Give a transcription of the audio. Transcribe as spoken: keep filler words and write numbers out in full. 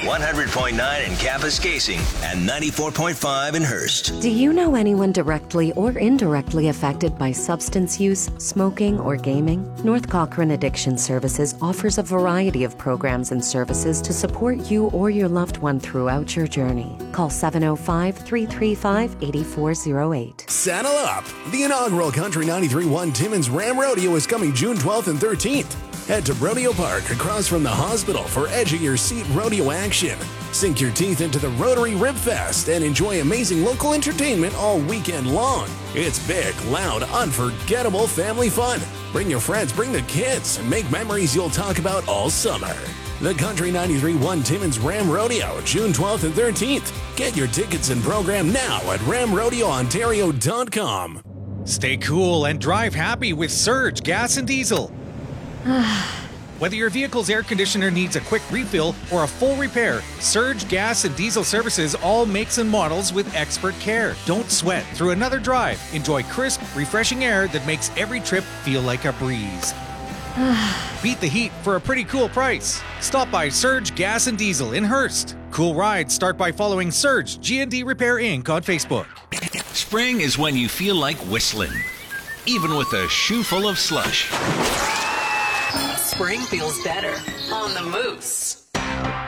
one hundred point nine in Kapuskasing and ninety-four point five in Hearst. Do you know anyone directly or indirectly affected by substance use, smoking, or gaming? North Cochrane Addiction Services offers a variety of programs and services to support you or your loved one throughout your journey. Call seven oh five, three three five, eight four oh eight. Saddle up! The inaugural Country ninety-three point one Timmins Ram Rodeo is coming June twelfth and thirteenth. Head to Rodeo Park across from the hospital for edge of your seat rodeo action. Sink your teeth into the Rotary Rib Fest and enjoy amazing local entertainment all weekend long. It's big, loud, unforgettable family fun. Bring your friends, bring the kids, and make memories you'll talk about all summer. The Country ninety-three point one Timmins Ram Rodeo, June twelfth and thirteenth. Get your tickets and program now at ram rodeo ontario dot com. Stay cool and drive happy with Surge Gas and Diesel. Whether your vehicle's air conditioner needs a quick refill or a full repair, Surge Gas and Diesel services all makes and models with expert care. Don't sweat through another drive. Enjoy crisp, refreshing air that makes every trip feel like a breeze. Beat the heat for a pretty cool price. Stop by Surge Gas and Diesel in Hearst. Cool rides start by following Surge G and D Repair Incorporated on Facebook. Spring is when you feel like whistling, even with a shoe full of slush. Spring feels better on the Moose.